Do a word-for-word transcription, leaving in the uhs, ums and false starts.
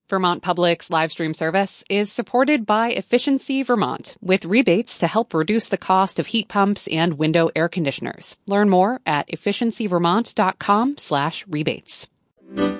Vermont Public's live stream service is supported by Efficiency Vermont, with rebates to help reduce the cost of heat pumps and window air conditioners. Learn more at efficiency vermont dot com slash rebates.